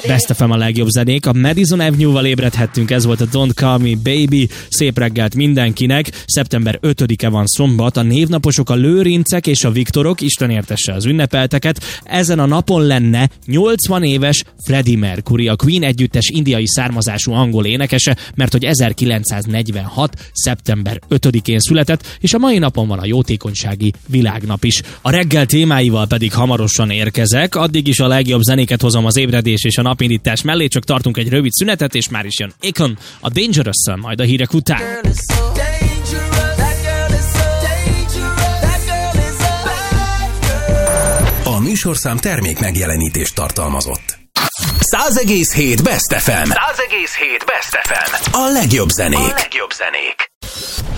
Best FM a legjobb zenék. A Madison Avenue-val ébredhettünk, ez volt a Don't Call Me Baby. Szép reggelt mindenkinek. Szeptember 5-e van szombat, a névnaposok a Lőrincek és a Viktorok, Isten értesse az ünnepelteket. Ezen a napon lenne 80 éves Freddie Mercury, a Queen együttes indiai származású angol énekese, mert hogy 1946. szeptember 5-én született, és a mai napon van a jótékonysági világnap is. A reggel témáival pedig hamarosan érkezek, addig is a legjobb zenéket hozom az ébredés és a napindítás mellé, csak tartunk egy rövid szünetet, és már is jön Akon a Dangerous-szel, majd a hírek után. A műsorszám termék megjelenítést tartalmazott. 100,7 Best FM. 100,7 Best FM. A legjobb zenék.